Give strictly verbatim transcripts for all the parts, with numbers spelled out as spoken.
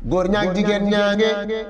góor ñaag jigéen ñaange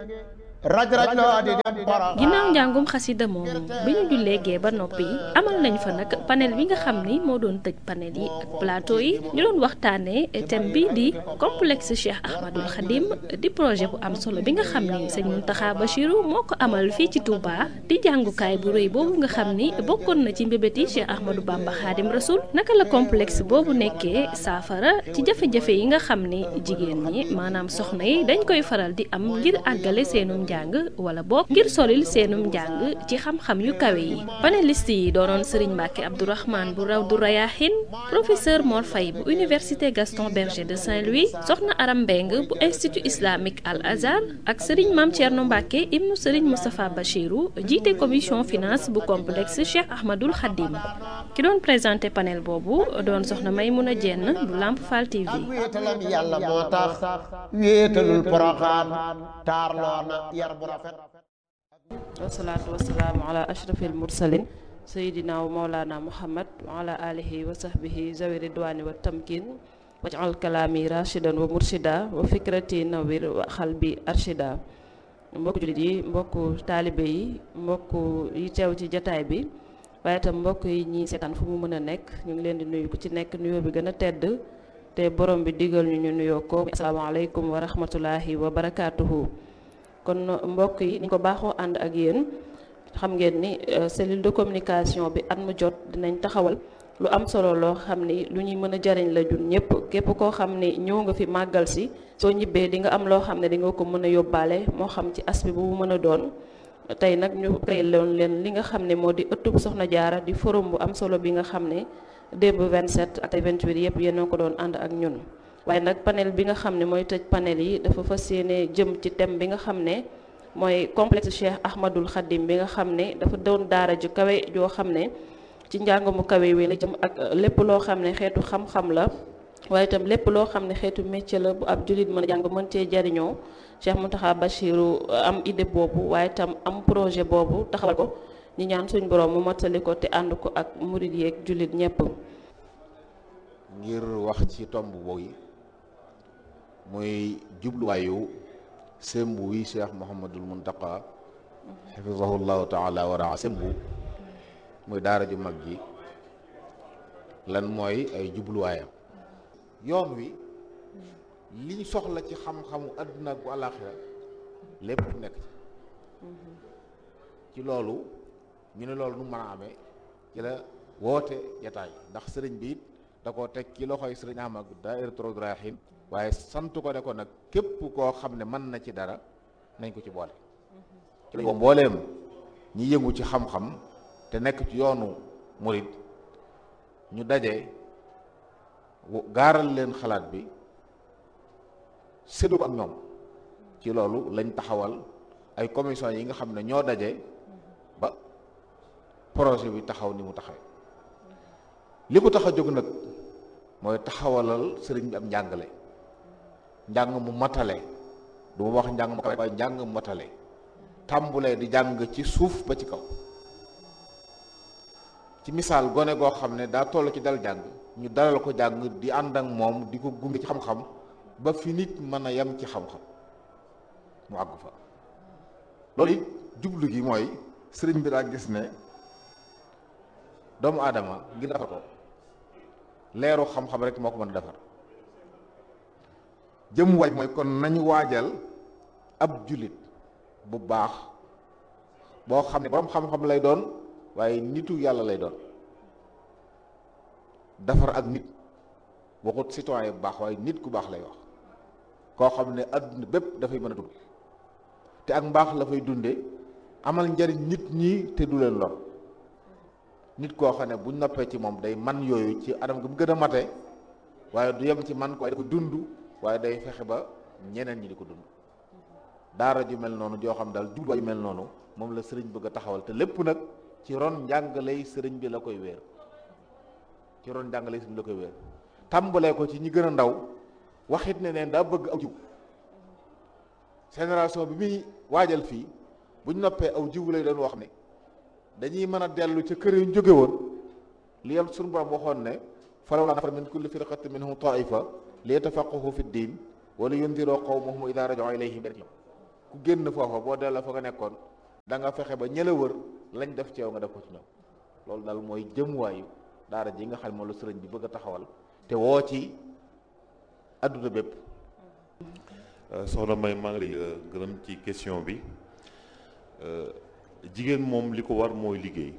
raj raj loo di dem Poroxaan. ginnaaw njàngum xasida moomu bi ñu jullee gee ba noppi amal nañ fa nag panel bi nga xam ni moo doon tëj panel yi ak plateau yi ñu doon waxtaanee thème bi di complexe Cheikh Ahmadul Khadim di projet bu am solo bi nga xam ni sëñ Mountakha Bachirou moo ko amal fii ci Touba di jàngukaay bu rëy boobu nga xam ni bokkoon na ci mbébéti Cheikh Ahmadou Bamba Khadim Rasoul naka la complexe boobu nekkee saafara ci jafe-jafe yi nga xam ni jigéen ñi maanaam soxna yi dañ koy faral di am ngir àggale seenum njàng wala boog ngir solil seenum njàng ci xam-xam yu kawe yi panéliste yi doonoon Serigne Mbacke Abdourahmane bu Rawdu Rayahin professeur Mor Faye bu université Gaston Berger de Saint-Louis soxna Aram Mbeng bu institut islamique Al Azhar ak Serigne Mame Thierno Mbacke ibnu Serigne Moustapha Bachirou jiite commission finance bu complexe Cheikh Ahmadul Khadim ki doon présenté panel boobu doon soxna Maymouna Dieng bu Lamp Fall T V. ak wéetalam yàlla moo tax wéetalul Poroxaan taarloo na yar bu rafet. wasalaatu wasalaamu ala ashrafil mursalin sayidina wa maulana muhammad wa ala alihi wa sahbihi zawi ridwani wa tamkin waj'al kalaami rashidan wa murshida wa fikrati nawir wa xalbi arshida. mbokku jullit yi mbokku taalibe yi mbokku yi teew ci jataay bi waaye itam mbokk yi ñi seetaan fu mu mën a nekk ñu ngi leen di nuyu ku ci nekk nuyoo bi gën a tedd te borom bi digal ñu ñu nuyoo ko asalaamaaleykum wa rahmatullahi wa barakaatuhu. kon mbokk yi ni ko baaxoo ànd ak yéen xam ngeen ni cellule de communication bi at mu jot dinañ taxawal lu am solo loo xam ni lu ñuy mën a jariñ la jun ñëpp képp koo xam ni ñëw nga fi màggal si soo ñibbee di nga am loo xam ne di nga ko mën a yóbbaale moo xam ci aspect bu mu mën a doon. tey nag ñu créé loon leen li nga xam ne moo di ëttub Soxna Jaara di forum bu am solo bi nga xam ne démb vingt-sept ak vingt-huit yëpp yéen a ko doon ànd ak ñun. waaye nag panel bi nga xam ne mooy tëj panel yi dafa fas yéene jëm ci thème bi nga xam ne mooy complexe Cheikh Ahmadul Khadim bi nga xam ne dafa doon daara ju kawe joo xam ne ci njàng mu kawe wi la jëm ak lépp loo xam ne xeetu xam-xam la waaye itam lépp loo xam ne xeetu métier la bu ab jullit mën a jàng mën cee jariñoo Cheikh Mountakha Bachirou am idée boobu waaye itam am projet boobu taxawal ko ñu ñaan suñ borom mu mottali ko te ànd ko ak murid yeeg jullit ñëpp. ngir wax ci tomb boobu muy jubluwaayu sembu wi Cheikh Mouhamadul Mountakha xafizahullahu taala wa raa sembu muy daara ju mag ji lan mooy ay jubluwaayam. yoon wi liñ soxla ci xam-xamu àdduna ak bu àllaaxira lépp nekk ci ci loolu ñu ne loolu nu mën a amee ci la woote jataay ndax sëriñ bi it da koo teg ci loxoy sëriñ Ahmad daayiratu Rawdu Rayaahiin waaye sant ko ne ko nag képp koo xam ne mën na ci dara nañ ko ci boole ci lañ ko mbooleem ñi yëngu ci xam-xam te nekk ci yoonu murid ñu daje gaaral leen xalaat bi séddu ko ak ñoom ci loolu lañ taxawal ay commission yi nga xam ne ñoo daje ba projet bi taxaw ni mu taxawee li ko tax a jóg nag mooy taxawalal sëriñ bi am njàngale njàng mu matale du ma wax njàng mu kawe waaye njàng mu matale tàmbulee di jàng ci suuf ba ci kaw ci misaal gone goo xam ne daa toll ci dal jàng ñu dalal ko jàng di ànd ak moom di ko gunge ci xam-xam ba fi nit mën a yem ci xam-xam mu àgg fa loolu it jublu gi mooy sëriñ bi daa gis ne doomu aadama ngir defar ko leeru xam-xam rek moo ko mën a defar jëm waaj mooy kon nañu waajal ab jullit bu baax boo xam ne boroom xam-xam lay doon waaye nitu yàlla lay doon defar ak nit waxut citoyen bu baax waaye nit ku baax lay wax koo xam ne adduna bépp dafay mën a dund te ak mbaax la fay dunde amal njariñ nit ñi te du leen lor nit koo xam ne buñ noppee ci moom day man yooyu ci anam gi mu gën a mate waaye du yem ci man ko waaye da ko dund waaye day fexe ba ñeneen ñi di ko dund daara ju mel noonu joo xam daal jubluwaay ju mel noonu moom la sëriñ bëgg a taxawal te lépp nag ci ron njàngaley sëriñ bi la koy wéer ci ron njàngaley sëriñ bi la koy wéer tàmbalee ko ci ñi gën a ndaw waxit ne neen daa bëgg aw jiw génération bi muy waajal fii buñ noppee aw jiw lay doon wax ne dañuy mën a dellu ca kër yu ñu jóge woon li yam suñu borom waxoon ne falawlaa nafara min kulli firqatin minhum taifa li yatafaqqahu fi ddin wala yundiroo qawmahum idaa raja'uu ilayhim ku génn foofa boo delloo fa nga nekkoon da nga fexe ba ñëla wër lañ def ci yow nga def ko ci ñoom. loolu daal mooy jëmuwaayu daara ji nga xam ne moom la sëriñ bi bëgg a taxawal te woo ci adduna bépp. soxna May maa ngi lay gërëm ci question bi jigéen moom li ko war mooy liggéey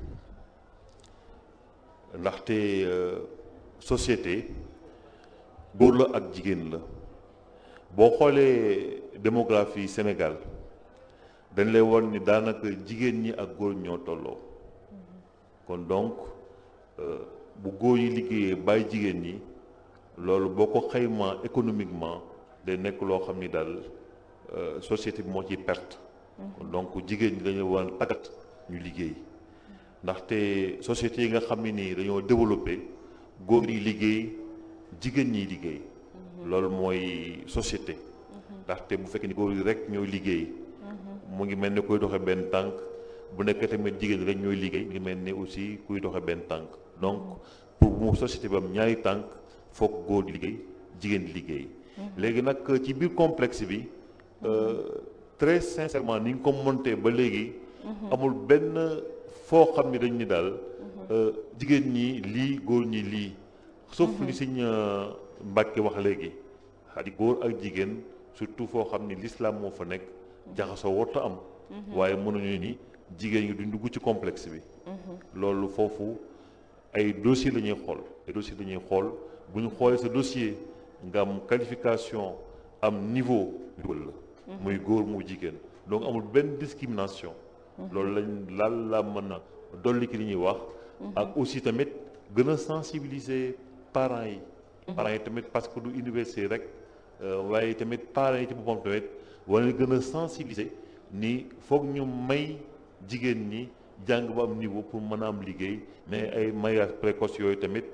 ndaxte société góor la ak jigéen la boo xoolee démographie Sénégal dañ lay won ni daanaka jigéen ñi ak góor ñoo tolloo kon donc bu góor yi liggéeyee bàyyi jigéen ñi loolu boo ko xaymaa économiquement day nekk loo xam ni daal société bi moo ciy perte. kon donc jigéen ñi dañu war a tàggat ñu liggéey ndaxte société yi nga xam ne nii dañoo développé góor yi liggéey jigéen ñi liggéey. loolu mooy société. ndaxte bu fekkee ni góor yi rek ñooy liggéey. mu ngi mel ni kuy doxe benn tànk bu nekkee tamit jigéen rek ñooy liggéey mu ngi mel ni aussi kuy doxe benn tànk donc pour mu société bi am ñaari tànk foog góor di liggéey jigéen di liggéey. léegi nag ci biir complexe bi très sincèrement ni nga ko monté ba léegi. amul benn foo xam ni dañ ni daal jigéen ñi lii góor ñi lii. sauf li Sëñ Mbàkke wax léegi xadi góor ak jigéen surtout foo xam ni l'islam moo fa nekk jaxasoo warta am. waaye mënuñu ni jigéen ñi duñ dugg ci complexe bi. loolu foofu ay dossier la ñuy xool ay dossier la ñuy xool bu ñu xoolee sa dossier nga am qualification am niveau dugal la. muy góor mu jigéen donc amul benn discrimination. loolu lañ laal la mën a dolli ki li ñuy wax. ak aussi tamit gën a sensibiliser parents yi. parents yi tamit parce que du université rek waaye tamit parents yi ci boppam tamit wala gën a sensibiliser ni foog ñu may jigéen ñi jàng ba am niveau pour mën a am liggéey mais ay mariage précoce yooyu tamit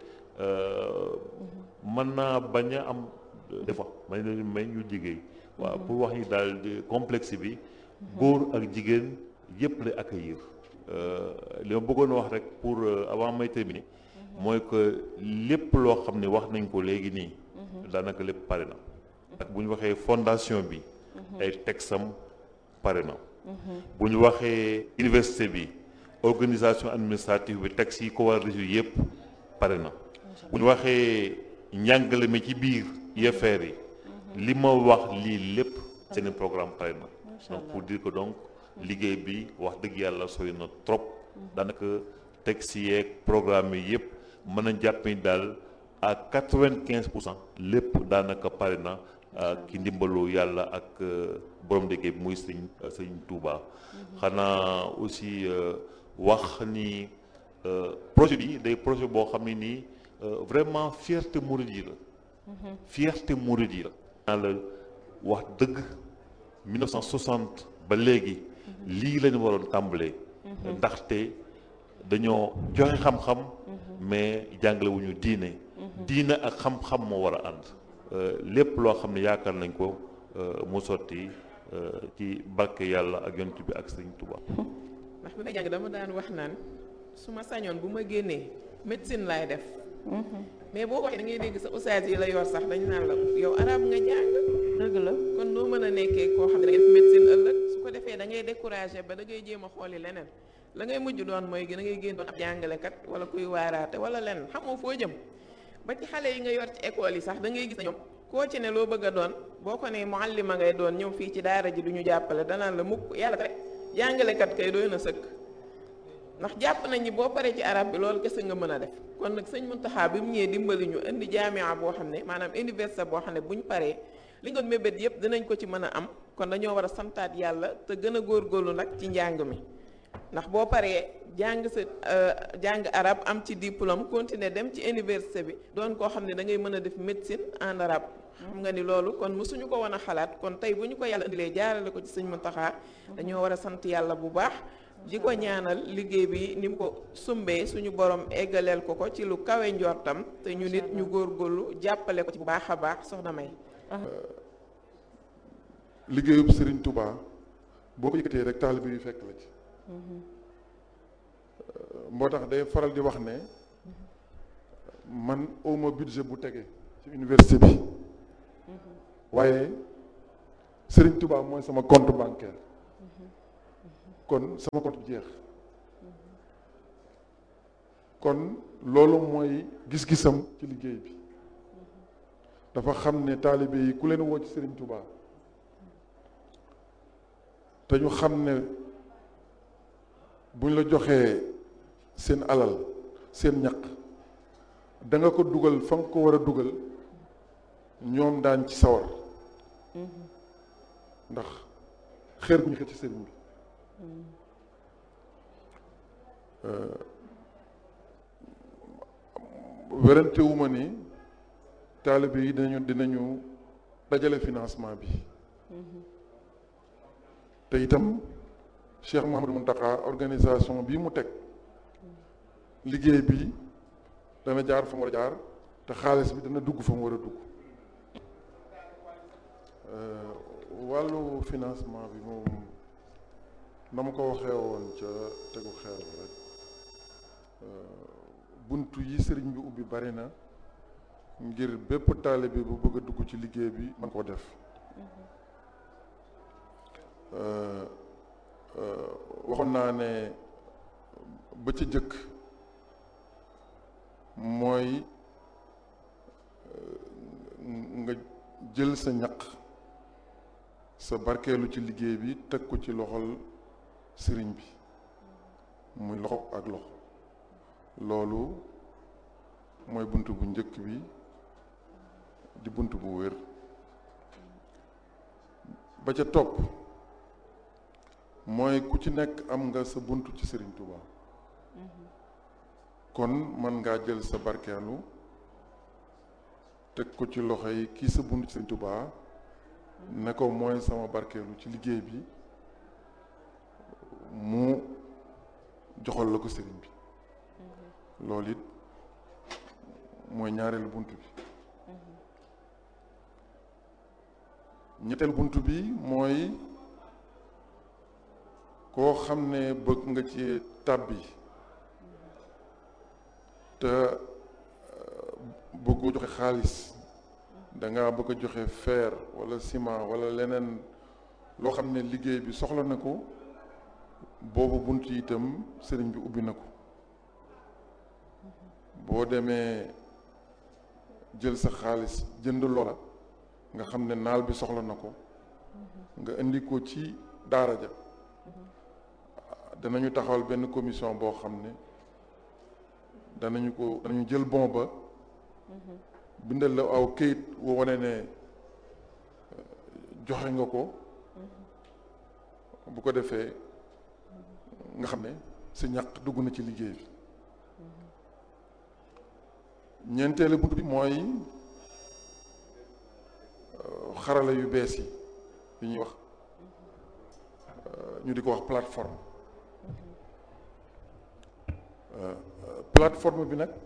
mën naa bañ a am des fois may leen may ñu liggéey. waaw pour wax ni daal complexe bi góor ak jigéen yëpp lay accueillir. li ma bëggoon wax rek pour avant may terminer mooy que lépp loo xam ne wax nañ ko léegi nii daanaka lépp pare na ak bu ñu waxee fondation bi ay texam pare na bu ñu waxee université bi organisation administrative bi texte yi ko war a résoudre yëpp pare na bu ñu waxee njàngale mi ci biir I F R yi li ma wax lii lépp seen programme pare na donc pour dire que donc liggéey bi wax dëgg yàlla sori na trop daanaka texte yeeg programme yi yëpp mën a jàpp ni daal à quatre-vingt-quinze pour cent lépp daanaka pare na ki ndimbalu yàlla ak borom liggéey bi muy sëñ sëñ Touba. xanaa aussi wax ni projet bi day projet boo xam ne nii vraiment fierté mouride yi la. fierté mouride yi la. naa la wax dëgg mille neuf cent soixante ba léegi lii lañu waroon tàmbalee. ndaxte dañoo joxe xam-xam mais jàngale wu ñu diine. diine ak xam-xam moo war a ànd. lépp loo xam ne yaakaar nañ ko mu sotti ci barke yàlla ak yonent bi ak Sëriñ Tuuba. ndax bi may jàng dama daan wax naan su ma sañoon bu ma génnee médecine laay def. mais boo ko waxee da ngay dégg sa ustaas yi la yor sax dañu naan la yow arab nga jàng. dëgg la kon noo mën a nekkee koo xam ne da ngay def médecine ëllëg su ko defee da ngay découragé ba da ngay jéem a xooli leneen la ngay mujj doon mooy da ngay génn doon ab jàngalekat wala kuy waaraate wala leneen xamoo foo jëm. ba ci xale yi nga yor ci école yi sax da ngay gis na ñoom koo ci ne loo bëgg a doon boo ko ne muallima ngay doon ñëw fii ci daara ji du ñu jàppale danaan la mukk yàlla rek jàngalekat kay doy na sëkk ndax jàpp nañ ni boo paree ci arab bi loolu kese nga mën a def kon nag sëñ Muntaxa bi mu ñëwee dimbali ñu indi jaamia boo xam ne maanaam université boo xam ne buñ paree li nga mébét yëpp dinañ ko ci mën a am kon dañoo war a santaat yàlla te gën a góorgóorlu nag ci njàng mi ndax boo paree jàng sa jàng arab am ci diplôme continuer dem ci université bi doon koo xam ne da ngay mën a def médecine en arabe xam nga ni loolu kon mësuñu ko woon a xalaat kon tey bu ñu ko yàlla indilee jaarale ko ci sëñ Muntaxa dañoo war a sant yàlla bu baax di ko ñaanal liggéey bi ni mu ko sumbee suñu borom eggaleel ko ko ci lu kawe njortam te ñu nit ñu góorgóorlu jàppale ko ci bu baax a baax soxna May. liggéeyub Serigne Touba boo ko yëkkatee rek taalibe yi fekk la ci. moo tax day faral di wax ne man awma budget bu tege ci université bi waaye Serigne Touba mooy sama compte bancaire kon sama compte jeex kon loolu mooy gis-gisam ci liggéey bi dafa xam ne taalibe yi ku leen woo ci Serigne Touba te ñu xam ne buñ la joxee seen alal seen ñaq da nga ko dugal fa nga ko war a dugal ñoom daan ci sawar ndax xeer bu ñu xëcc ci sëriñ bi werante wu ma ni taalibe yi dinañu dinañu dajale financement bi te itam Cheikh Mouhamadou Mountakha organisation bii mu teg liggéey bi dana jaar fa mu war a jaar te xaalis bi dana dugg fa mu war a dugg wàllu financement bi moom na ma ko waxee woon ca tegu xeer bi rek buntu yi sëriñ bi ubbi bari na ngir bépp taalibe bu bëgg a dugg ci liggéey bi man koo def waxoon naa ne ba ca jëkk mooy nga jël sa ñaq sa barkeelu ci liggéey bi teg ko ci loxol sëriñ bi muy loxo ak loxo loolu mooy bunt bu njëkk bi di bunt bu wér ba ca topp mooy ku ci nekk am nga sa bunt ci Sëriñ Touba kon mën ngaa jël sa barkeelu teg ko ci loxo yi kii sa bunt ci Sëriñ Touba ne ko mooy sama barkeelu ci liggéey bi mu joxal la ko sëriñ bi loolu it mooy ñaareelu bunt bi ñetteel bunt bi mooy koo xam ne bëgg nga ci tàbbi te bëgg joxe xaalis danga bëgg a joxe fer wala ciment wala leneen loo xam ne liggéey bi soxla na ko boobu bunt yi itam sëriñ bi ubbi na ko boo demee jël sa xaalis jënd loola nga xam ne naal bi soxla na ko nga indi ko ci daara ja danañu taxawal benn commission boo xam ne danañu ko danañu jël bon ba bindal la aw këyit woo wane ne joxe nga ko bu ko defee nga xam ne sa ñaq dugg na ci liggéey bi ñeenteelu bunt bi mooy xarala yu bees yi yi ñuy wax ñu di ko wax plateforme plateforme bi nag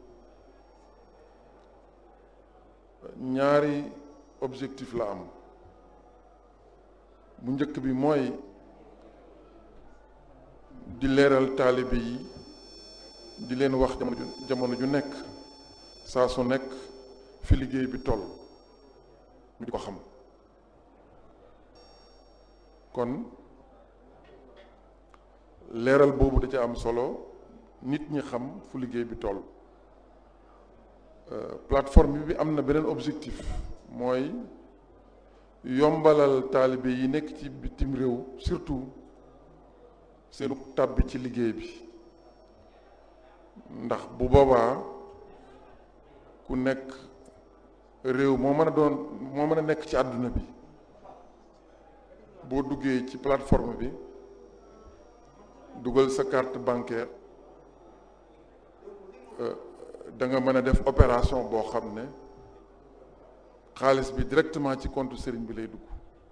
ñaari objectif la am bu njëkk bi mooy di leeral taalibe yi di leen wax jamono ju jamono ju nekk saa su nekk fi liggéey bi toll ñu di ko xam kon leeral boobu da ca am solo nit ñi xam fu liggéey bi toll plateforme bi am na beneen objectif mooy yombalal taalibe yi nekk ci bitim réew surtout seenu tàbbi ci liggéey bi ndax bu boobaa ku nekk réew moo mën a doon moo mën a nekk ci àdduna bi boo duggee ci plateforme bi dugal sa carte bancaire da nga mën a def opération boo xam ne xaalis bi directement ci compte sëriñ bi lay dugg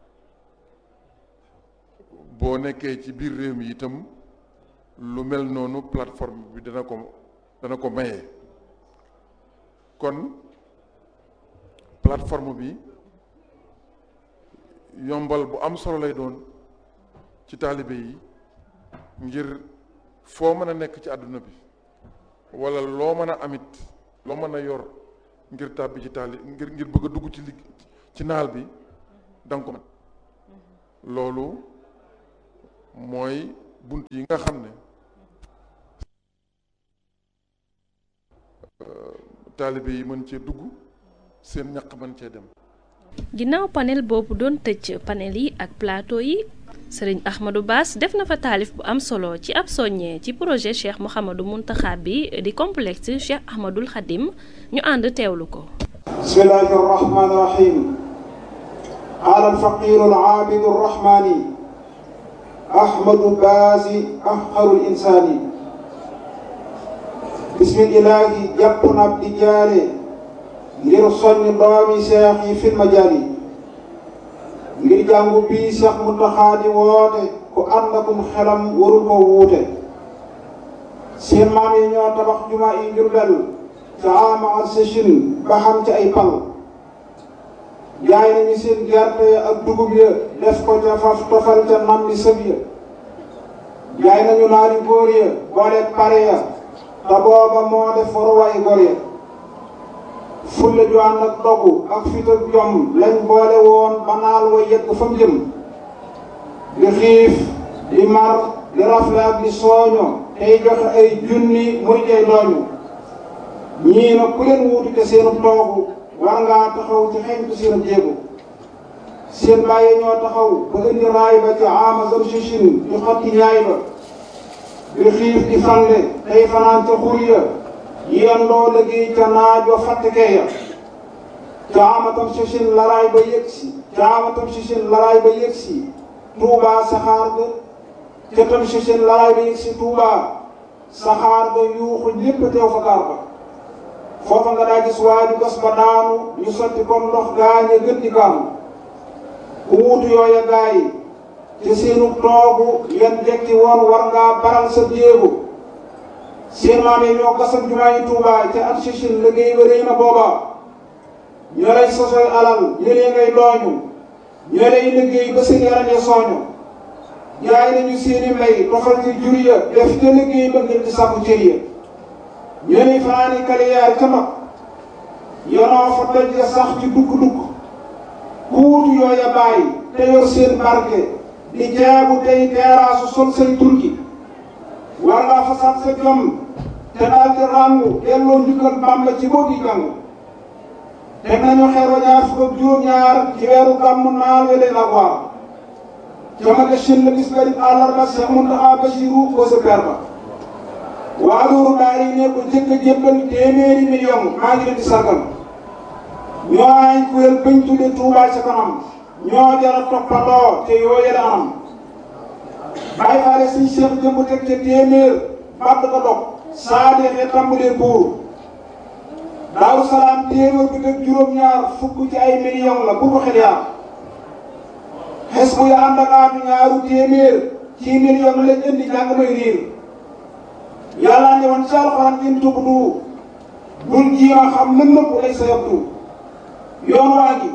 boo nekkee ci biir réew mi itam lu mel noonu plateforme bi dana ko dana ko maye kon plateforme bi yombal bu am solo lay doon ci taalibe yi ngir foo mën a nekk ci àdduna bi wala loo mën a amit loo mën a yor ngir tàbbi ci taali ngir ngir bëgg a dugg ci ligg ci naal bi danga ko mën loolu mooy bunt yi nga xam ne taalibe yi mën cee dugg seen ñaq mën cee dem. ginnaaw panel boobu doon tëj panel yi ak plateau yi sëriñ Ahmadou Bass def na fa taalif bu am solo ci ab soññee ci projet Cheikh Mouhamadou Mountakha bi di complexe Cheikh Ahmadoul Khadim ñu ànd teewlu ko. bismillahi rahmani rahim qaala alfaqiru alaabidu arrahmani Ahmadou Bass afqarul insaani bismillahi jàpp na ab di jaare ngir soññ doomi seex yi fil majaali ngir jàngu bii Seex Muntaxa di woote ku ànd akum xelam warul ko wuute seen maam yi ñoo tabax jumaa yi Jurbel ca ama al sëchin ba xam ci ay pal jaay nañu seen gerte ak dugub ya def ko ca faf tofal ca nam bi sëb ya jaay nañu naari góor ya boole pare ya te booba moo def waruwaay góor ya fulla ju ànd ak dogu ak fit ak jom lañ boole woon ba naal wa yegg fa mu jëm di xiif di mar di rafle ak di sooño tey joxe ay junni muy tey dooñu ñii nag ku leen wuutu te seenu toogu war ngaa taxaw ci xeñtu seenu jéego seen bàyyi ñoo taxaw ba indi raay ba ci ama zam sichin di xotti ñaay ba di xiif di fande tey fanaan ca xur ya yendoo liggéey ca naaj wa fàttekee ya caamatam sichin laraay ba yëgsi caamatam sichin laraay ba yëgsi Tuubaa saxaar ga ca tam sichin laraay ba yëgsi Tuubaa saxaar ga yuuxu ñépp teew fa gaar ba foofa nga daa gis waaju gas ba daanu ñu sotti comme ndox gaañe gën di gaamu ku wuutu yooya gaay ci seenu toogu yan jekki woon war ngaa baral sa jéego seen maam yi ñoo gasal jumaa yi Tuubaa ca at sichin liggéey ba rëy na booba ñoo lay sosoy alal ñëlee ngay dooñu ñoo lay liggéey ba seen yaram ya sooñu jaay nañu seeni mbay tofal ci jur ya def ca liggéey ba ngir di sàkku cër ya ñoo lay fanaani kaliyaar ca mag yonoo fa doj ya sax ci dugg-dugg ku wutu yooya bàyyi te yor seen barke di jaabu tey teeraasu sol say turki war ngaa fasaat sa jom te daal di ràngu delloo njukkal Bàmba ci boo di jàng teg nañu xeer wa ñaar fukk ak juróom-ñaar ci weeru gàmmu naal we leen ak waar ca ma shin la bis garib àllarba Seex Muntaxa Basiru ko sa per ba waa loolu daal yi ne ko jëkk a jébbal téeméeri million maa ngi leen di sargal ñoo ay kuréel bañ tudde Tuubaa ca kanam ñoo jara toppandoo te yoo yële anam bàyyi faale suñ Seex jëmb teg ca téeméer bàtt ko dog saa deexee tàmbalee buur Daaru Salaam téeméer bi teg juróom-ñaar fukk ci ay million la bu ko xel yaar xes bu ya ànd ak aatu ñaaru téeméer ci million lañ indi jàng may riir yàlla ne woon ci alxuraan in tubdu bul jiima xam lën nëpp lay sa yabdu yoon waa gi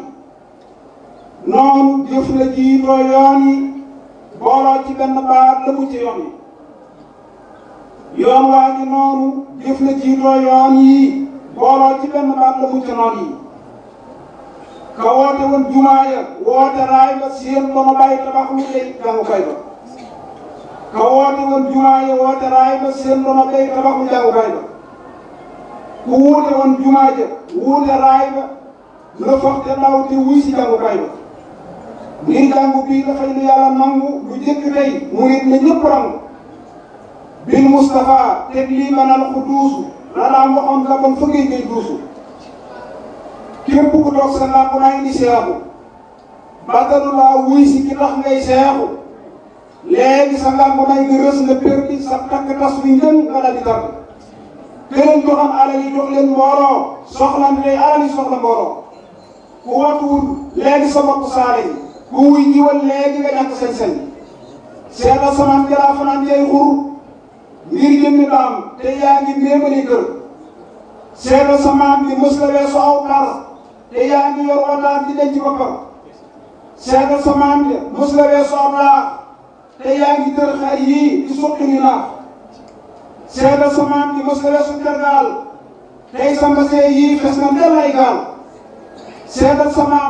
noonu jëf la jiitoo yoon yi booloo ci benn baat la mu ci yoon yi yoon waa gi noonu jëf la jiitoo yoon yi booloo ci benn baat la mu ci noon yi ka woote woon jumaa ya woote raay ba seen ba ma bàyyi tabax lu lay jàngukaay ba ka woote woon jumaa ya woote raay ba seen ba ma bàyyi tabax lu jàngukaay ba ku wuute woon jumaa ja wuute raay ba la foog te ndaw te wuy si jàngukaay ba ngir jàngu bii dafay lu yàlla nangu lu jëkk tey murit na ñëpp rangu bil Mustafa teg lii banal ku duusu la daan waxoon la bon fa ngay ngay duusu képp ku toog sa làmp naa indi seexu bàttalu laa wuy si ki tax ngay seexu léegi sa làmp naa nga rës nga perdi sa takk tas wi njën nga dal di tàgg këleen joxam alal yi jox leen mbooloo soxla ni day alal yi soxla mbooloo ku watuwul léegi sa bopp saale yi ku wuy jiwal léegi nga ñàkk sañ-sañ seetal samaan jalaa fanaan jay xur ngir jëmmi daam te yaa ngi méemali kër seetal samaan bi mës la weesu aw par te yaa ngi yor wataan di denc boppam seetal samaan bi mës la weesu aw laax te yaa ngi tër xar yii di suqi ni naax seetal samaan bi mës la weesu tergaal tey sa mbasee yii fes na ndel ay gaal seetal samaam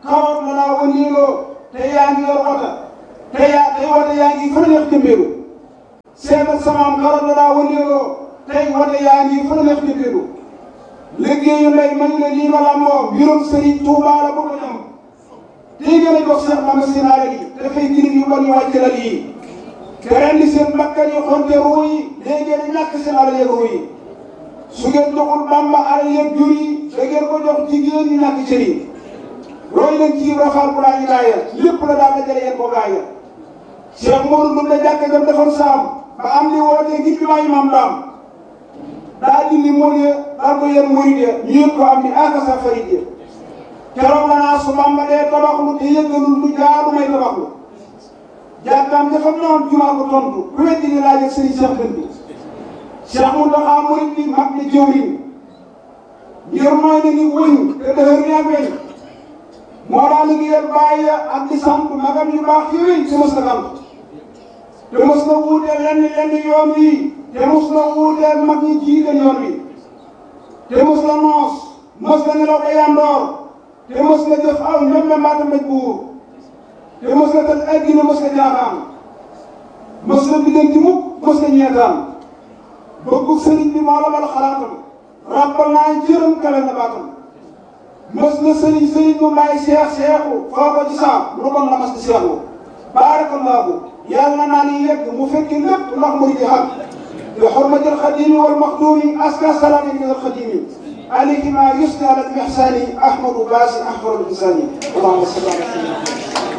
karoot la daa wëndeeloo te yaa ngi yor wota te yaa tey wota yaa ngi fa neex jëmbeelu seetal samaam karoot la daa wëndeeloo tey wota yaa ngi fa neex jëmbeelu liggéeyu ndey man la lii ma lamboo mbirum Serigne Touba la bu ko ñam tey gën a jox Cheikh Mame Sinaare yi dafay girim yu bon yu wàcc lal yi te rendi seen bakkan yi xonte ruu yi léegi ngeen ñàkk seen alal yeeg ruu yi su ngeen joxul Bamba alal yeeg jur yi da ngeen ko jox jigéen ñi ñàkk cër yi roy leen ci rafal bu laa ñu gaaya lépp la daal dajale yéen ko gaaya Cheikh Modou Ndoum la jàkk jam defoon saam ba am li wootee ngir bi maayi maam daam daa dindi mool ya daal ko yéen murid ya ñu yëg ko am ni akasa farid ya keroog la naa su Bamba dee tabaxlu te yëggalul lu jaadu may tabaxlu jàkkaam dafa noon jumaa ko tontu ku weddi ni laaj ak sëriñ Cheikh Dënd bi Cheikh Mountakha murid bi mag ni jëwriñ ngir mooy na ni wëñ te dëhër ni ak weñ moo daa liggéeyal bàyyi ak di sant magam yu baax yooyu te mos na sant te mos na wuuteel lenn lenn yoon wi te mos na wuuteel mag ñi jiite yoon wi te mos na noos mos na nelaw ba yandoor te mos na jëf aw ñoom mbaata mbéj buur te mos na tal addina mos na jaaxaan mos na biddanti mukk mos na ñeetaan bëggu sëriñ bi moo la wal xalaatam ràbbal naa jërëm kale na baatam mos na sëriñ sëriñ mu may seex seexu foo ko ci saa lu bon la mas di seexu baarakallaahu yàlla naa ni yegg mu fekki lépp ndax muy di xam bi xurmatil xadimi wal maxdumi aska salaami min al xadimi alayhi ma yusni ala al ihsani ahmadu baasi ahmadu insani allahumma salli ala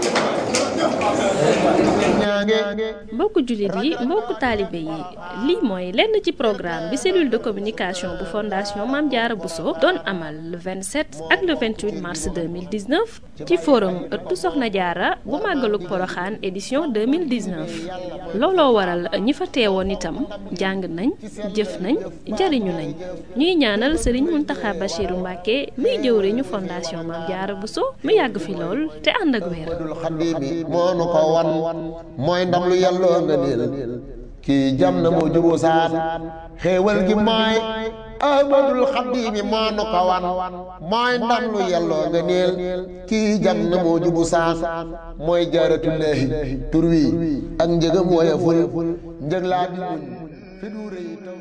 mbokku jullit yi mbokku taalibe yi lii mooy lenn ci programme bi cellule de communication bu fondation Mame Diarra Bousso doon amal le vingt-sept ak le vingt-huit mars deux mille dix-neuf ci forum ëttu Soxna Diarra bu màggalug Poroxaan édition deux mille dix-neuf looloo waral ñi fa teewoon itam jàng nañ jëf nañ jariñu nañ ñuy ñaanal Serigne Mountakha Bachirou Mbacké muy jëwriñu fondation Mame Diarra Bousso mu yàgg fi lool te ànd ak wér. mooy ndam lu yàlloo nga niil kii jam na moo jubu saan xéewal gi mooy ahmadul xadimi moo nu ko wan mooy ndam lu yàlloo nga niil kii jam na moo jubu saan mooy jaaratullaahi tur wi ak njëgam woya ful njëg laa di muñ fi du rëy taw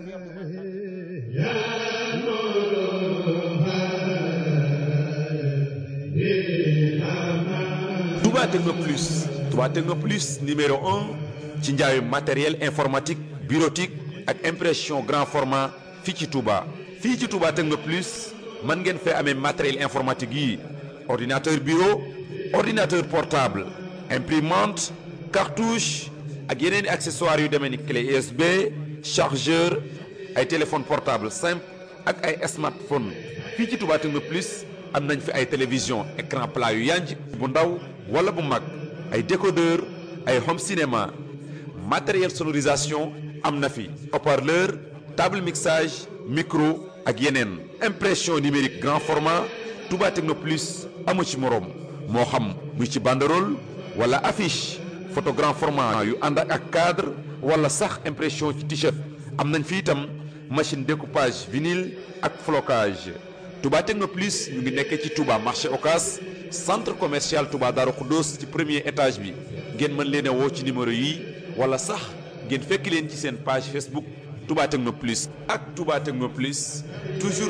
Touba Techno Plus Touba Techno Plus numéro un ci njaayu matériel informatique bureautique ak impression grand format fii ci Touba. fii ci Touba Techno Plus mën ngeen fee amee matériel informatique yi ordinateur bureau ordinateur portable imprimante cartouche ak yeneen i accessoires yu demee ni clé U S B chargeur ay téléphone portable simple ak ay smartphone fii ci Touba Techno Plus am nañ fi ay télévision écran plat yu yanj bu ndaw wala bu mag ay décodeur ay home cinéma matériel sonorisation am na fi haut-parleur table mixage micro ak yeneen impression numérique grand format Touba Techno Plus amu ci moroom moo xam muy ci banderole wala affiche photo grand format yu ànd ak cadre wala sax impression ci t-shirt am nañ fi itam machine découpage vinyle ak flocage Touba Techno Plus ñu ngi nekk ci Touba marché Ocass centre commercial Touba Darou Khoudoss ci premier étage bi ngeen mën leen a woo ci numéro yi wala sax ngeen fekk leen ci seen page Facebook Touba Techno Plus ak Touba Techno Plus toujours